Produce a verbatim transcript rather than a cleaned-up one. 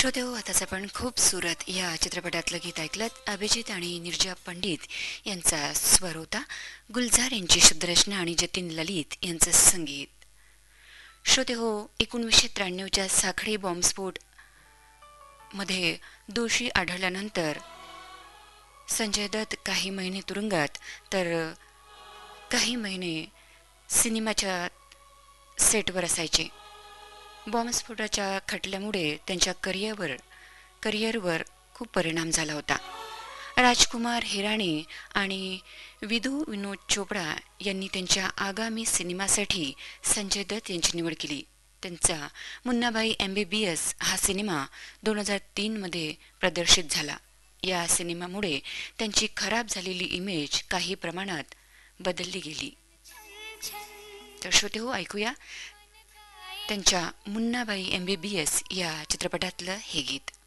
श्रोतेहो, आताच आपण खूबसूरत या चित्रपटातलं गीत ऐकलं. अभिजित आणि निर्जा पंडित यांचा स्वर होता. गुलजार यांची शब्दरचना आणि जतीन ललित यांचं संगीत. श्रोतेहो, एकोणीसशे त्र्याण्णवच्या साखळी बॉम्बस्फोट मध्ये दोषी आढळल्यानंतर संजय दत्त काही महिने तुरुंगात तर काही महिने सिनेमाच्या सेटवर असायचे. बॉम्बस्फोटाच्या खटल्यामुळे त्यांच्या करिअरवर करिअरवर खूप परिणाम झाला होता. राजकुमार हिराणी आणि विधू विनोद चोपडा यांनी त्यांच्या आगामी सिनेमासाठी संजय दत्त यांची निवड केली. त्यांचा मुन्नाभाई एम बी बी एस हा सिनेमा दोन हजार तीनमध्ये प्रदर्शित झाला. या सिनेमामुळे त्यांची खराब झालेली इमेज काही प्रमाणात बदलली गेली. तर श्रोतेहो, ऐकूया त्यांच्या मुन्नाभाई एम बी बी एस या चित्रपटातलं हे गीत.